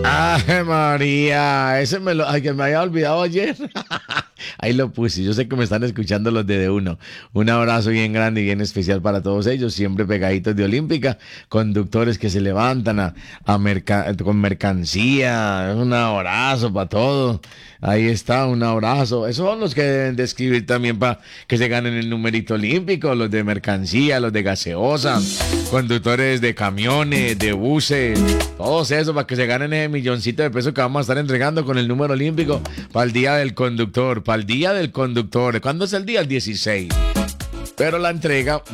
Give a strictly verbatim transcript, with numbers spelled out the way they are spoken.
Ay, María, ese me lo, ay, que me había olvidado ayer. Ahí lo puse. Yo sé que me están escuchando los de D uno. Un abrazo bien grande y bien especial para todos ellos, siempre pegaditos de Olímpica, conductores que se levantan a, a merca- con mercancía. Un abrazo para todos. Ahí está, un abrazo. Esos son los que deben de escribir también para que se ganen el numerito olímpico, los de mercancía, los de gaseosa, conductores de camiones, de buses, todos esos para que se ganen ese milloncito de pesos que vamos a estar entregando con el número olímpico para el día del conductor, para el día del conductor. ¿Cuándo es el día? El dieciséis. Pero la entrega